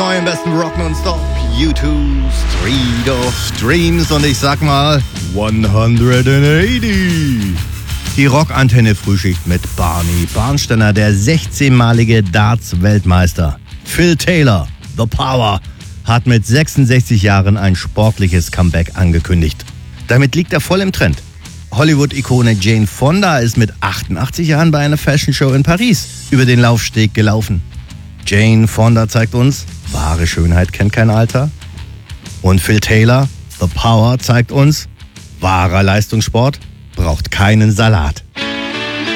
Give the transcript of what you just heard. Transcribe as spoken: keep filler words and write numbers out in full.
neu im besten Rock nonstop. U zwei, Street of Dreams und ich sag mal hundertachtzig. Die Rockantenne Frühschicht mit Barney Barnsteiner, der sechzehnmalige Darts-Weltmeister. Phil Taylor, The Power, hat mit sechsundsechzig Jahren ein sportliches Comeback angekündigt. Damit liegt er voll im Trend. Hollywood-Ikone Jane Fonda ist mit achtundachtzig Jahren bei einer Fashion-Show in Paris über den Laufsteg gelaufen. Jane Fonda zeigt uns, wahre Schönheit kennt kein Alter. Und Phil Taylor, The Power, zeigt uns, wahrer Leistungssport braucht keinen Salat.